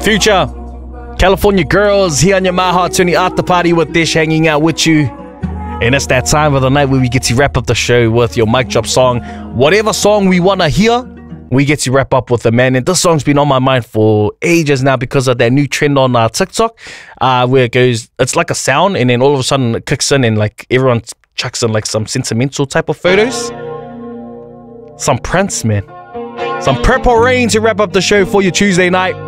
Future, California Girls here on your My Heart 20 after party with Dish hanging out with you. And it's that time of the night where we get to wrap up the show with your mic drop song. Whatever song we want to hear, we get to wrap up with it, man. And this song's been on my mind for ages now because of that new trend on TikTok where it goes, it's like a sound and then all of a sudden it kicks in and like everyone chucks in like some sentimental type of photos. Some Prince, man. Some Purple Rain to wrap up the show for your Tuesday night.